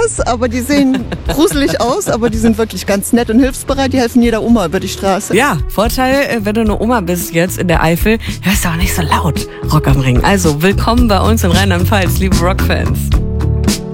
aus, aber die sehen gruselig aus, aber die sind wirklich ganz nett und hilfsbereit. Die helfen jeder Oma über die Straße. Ja, Vorteil, wenn du eine Oma bist jetzt in der Eifel, hörst du auch nicht so laut Rock am Ring. Also willkommen bei uns in Rheinland-Pfalz, liebe Rockfans.